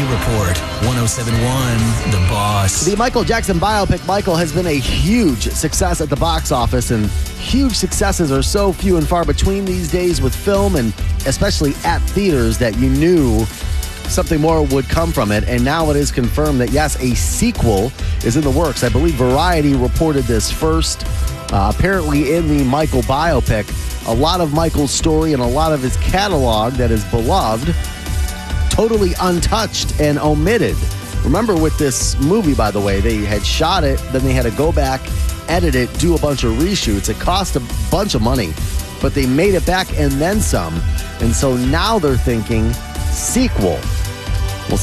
Report, 107.1 The Boss. The Michael Jackson biopic, Michael, has been a huge success at the box office, and huge successes are so few and far between these days with film, and especially at theaters, that you knew something more would come from it. And now it is confirmed that, yes, a sequel is in the works. I believe Variety reported this first. Apparently in the Michael biopic, a lot of Michael's story and a lot of his catalog that is beloved, totally untouched and omitted. Remember with this movie, by the way, they had shot it, then they had to go back, edit it, do a bunch of reshoots. It cost a bunch of money, but they made it back and then some. And so now they're thinking sequel.